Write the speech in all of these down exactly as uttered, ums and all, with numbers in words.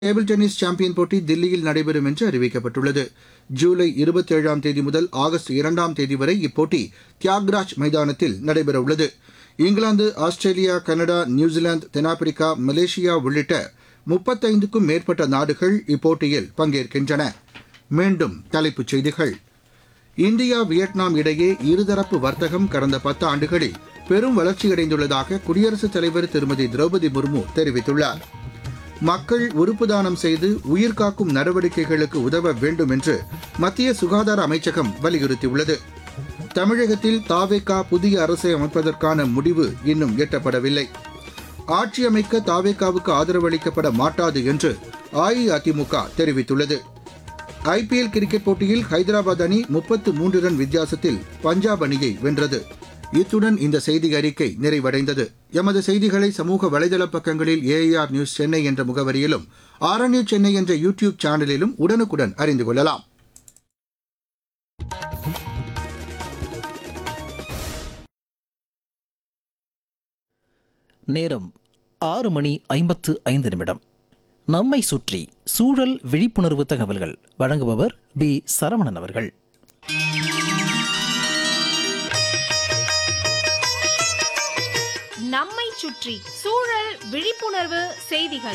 Table tennis champion போட்டி தில்லியில் நடைபெறும் என்று அறிவிக்கப்பட்டுள்ளது. ஜூலை இருபத்தேழாம் தேதி முதல் ஆகஸ்ட் இரண்டாம் தேதி வரை இப்போட்டி தியாக்ராஜ் மைதானத்தில் நடைபெறவுள்ளது. இங்கிலாந்து, ஆஸ்திரேலியா, கனடா, நியூசிலாந்து, தென்னாப்பிரிக்கா, மலேசியா உள்ளிட்ட முப்பத்தைந்துக்கும் மேற்பட்ட நாடுகள் இப்போட்டியில் பங்கேற்கின்றன. மீண்டும் தலைப்புச் செய்திகள். இந்தியா, வியட்நாம் இடையே இருதரப்பு வர்த்தகம் கடந்த பத்து ஆண்டுகளில் பெரும் வளர்ச்சியடைந்துள்ளதாக குடியரசுத் தலைவர் திருமதி திரௌபதி முர்மு தெரிவித்துள்ளார். மக்கள் உறுப்பு தானம் செய்து உயிர்காக்கும் நடவடிக்கைகளுக்கு உதவ வேண்டும் என்று மத்திய சுகாதார அமைச்சகம் வலியுறுத்தியுள்ளது. தமிழகத்தில் தாவேகா புதிய அரசை அமைப்பதற்கான முடிவு இன்னும் எட்டப்படவில்லை. ஆட்சி அமைக்க தாவேகாவுக்கு ஆதரவு அளிக்கப்பட மாட்டாது என்று அஇஅதிமுக தெரிவித்துள்ளது. ஐபிஎல் கிரிக்கெட் போட்டியில் ஹைதராபாத் அணி முப்பத்து மூன்று ரன் வித்தியாசத்தில் பஞ்சாப் அணியை வென்றது. இத்துடன் இந்த செய்தி அறிக்கை நிறைவடைந்தது. எமது செய்திகளை சமூக வலைதள பக்கங்களில் ஏஐஆர் நியூஸ் சென்னை என்ற முகவரியிலும் ஆர்என்யூ சென்னை என்ற யூடியூப் சேனலிலும் உடனுக்குடன் அறிந்து கொள்ளலாம். நேரம் ஆறு மணி ஐம்பத்து ஐந்து நிமிடம். நம்மை சுற்றி சூழல் விழிப்புணர்வு தகவல்கள் வழங்குபவர் பி சரவணன் அவர்கள். நம்மை சுற்றி சூழல் விழிப்புணர்வு செய்திகள்.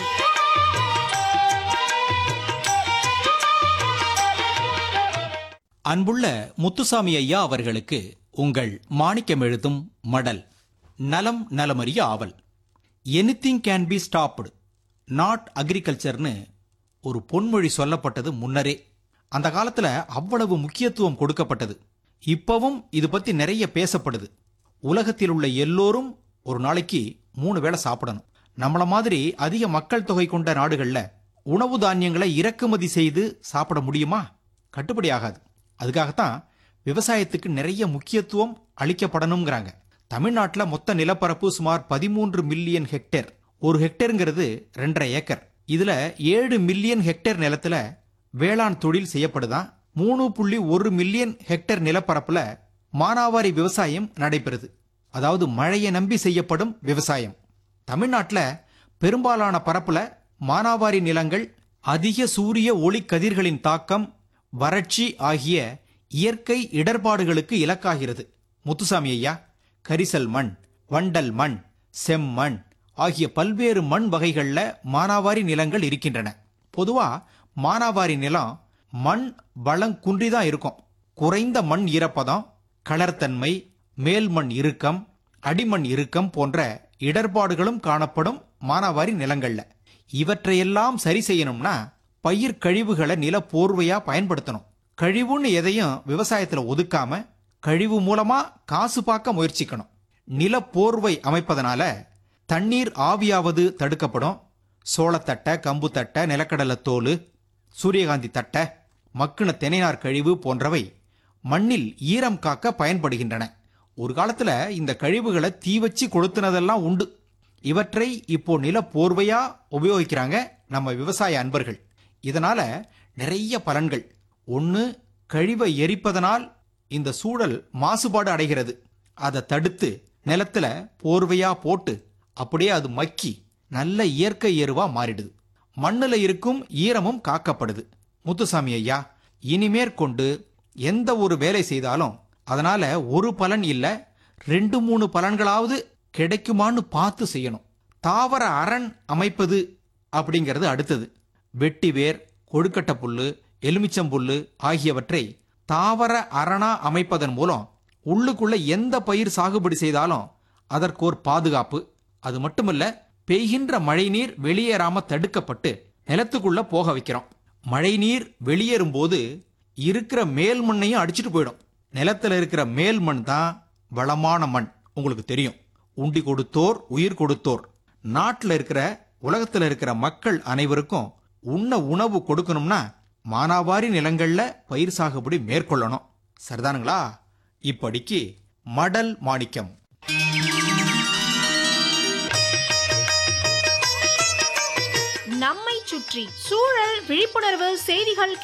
அன்புள்ள முத்துசாமி ஐயா அவர்களுக்கு உங்கள் மாணிக்கம் எழுதும் மடல். நலம் நலமறிய ஆவல். Anything can be stopped, not அக்ரிகல்ச்சர்னு ஒரு பொன்மொழி சொல்லப்பட்டது முன்னரே. அந்த காலத்துல அவ்வளவு முக்கியத்துவம் கொடுக்கப்பட்டது. இப்பவும் இது பத்தி நிறைய பேசப்படுது. உலகத்தில் உள்ள எல்லோரும் ஒரு நாளைக்கு மூணு வேளை சாப்பிடணும். நம்மள மாதிரி அதிக மக்கள் தொகை கொண்ட நாடுகள்ல உணவு தானியங்களை இறக்குமதி செய்து சாப்பிட முடியுமா? கட்டுப்படி ஆகாது. அதுக்காகத்தான் விவசாயத்துக்கு நிறைய முக்கியத்துவம் அளிக்கப்படணுங்கிறாங்க. தமிழ்நாட்டில் மொத்த நிலப்பரப்பு சுமார் பதிமூன்று மில்லியன் ஹெக்டேர். ஒரு ஹெக்டேருங்கிறது ரெண்டரை ஏக்கர். இதுல ஏழு மில்லியன் ஹெக்டேர் நிலத்துல வேளாண் தொழில் செய்யப்படுதான். மூணு புள்ளி ஒரு மில்லியன் ஹெக்டேர் நிலப்பரப்புல மானாவாரி விவசாயம் நடைபெறுது. அதாவது மழையை நம்பி செய்யப்படும் விவசாயம். தமிழ்நாட்டில் பெரும்பாலான பரப்புல மானாவாரி நிலங்கள் அதிக சூரிய ஒளி கதிர்களின் தாக்கம், வறட்சி ஆகிய இயற்கை இடர்பாடுகளுக்கு இலக்காகிறது. முத்துசாமி ஐயா, கரிசல் மண், வண்டல் மண், செம்மண் ஆகிய பல்வேறு மண் வகைகள்ல மானாவாரி நிலங்கள் இருக்கின்றன. பொதுவா மானாவாரி நிலம் மண் வளம் குன்றிதான் இருக்கும். குறைந்த மண் ஈரப்பதம், கலர்த்தன்மை, மேல்மண் இறுக்கம், அடிமண் இறுக்கம் போன்ற இடர்பாடுகளும் காணப்படும் மானாவாரி நிலங்கள்ல. இவற்றையெல்லாம் சரி செய்யணும்னா பயிர் கழிவுகளை நில போர்வையா பயன்படுத்தணும். கழிவுன்னு எதையும் விவசாயத்துல ஒதுக்காம கழிவு மூலமா காசு பார்க்க முயற்சிக்கணும். நில போர்வை அமைப்பதனால தண்ணீர் ஆவியாவது தடுக்கப்படும். சோளத்தட்டை, கம்பு தட்டை, நிலக்கடலை தோல், சூரியகாந்தி தட்டை, மக்குன தெனைநார் கழிவு போன்றவை மண்ணில் ஈரம் காக்க பயன்படுகின்றன. ஒரு காலத்துல இந்த கழிவுகளை தீ வச்சு கொளுத்துனதெல்லாம் உண்டு. இவற்றை இப்போ நில போர்வையா உபயோகிக்கிறாங்க நம்ம விவசாய அன்பர்கள். இதனால நிறைய பலன்கள். ஒன்று, கழிவை எரிப்பதனால் இந்த சூழல் மாசுபாடு அடைகிறது. அதை தடுத்து நிலத்துல போர்வையா போட்டு அப்படியே அது மக்கி நல்ல இயற்கை எருவா மாறிடுது. மண்ணுல இருக்கும் ஈரமும் காக்கப்படுது. முத்துசாமி ஐயா, இனிமேற்கொண்டு எந்த ஒரு வேலை செய்தாலும் அதனால ஒரு பலன் இல்ல, ரெண்டு மூணு பலன்களாவது கிடைக்குமான்னு பார்த்து செய்யணும். தாவர அரண் அமைப்பது அப்படிங்கிறது அடுத்தது. வெட்டி வேர், கொழுக்கட்டை புல்லு, எலுமிச்சம்புல்லு ஆகியவற்றை தாவர அரணா அமைப்பதன் மூலம் உள்ளுக்குள்ள எந்த பயிர் சாகுபடி செய்தாலும் அதற்கு ஒரு பாதுகாப்பு. அது மட்டுமல்ல, பெய்கின்ற மழை நீர் வெளியேறாம தடுக்கப்பட்டு நிலத்துக்குள்ள போக வைக்கிறோம். மழை நீர் வெளியேறும் போது இருக்கிற மேல் மண்ணையும் அடிச்சுட்டு போயிடும். நிலத்துல இருக்கிற மேல் மண் தான் வளமான மண். உங்களுக்கு தெரியும், உண்டி கொடுத்தோர் உயிர் கொடுத்தோர். நாட்டில் இருக்கிற உலகத்தில் இருக்கிற மக்கள் அனைவருக்கும் உண்ண உணவு கொடுக்கணும்னா மானாவாரி நிலங்கள்ல பயிர் சாகுபடி மேற்கொள்ளணும். சரிதானுங்களா? இப்படிக்கு மடல் மாணிக்கம். நம்மை சுற்றி சூழல் விழிப்புணர்வு செய்திகள்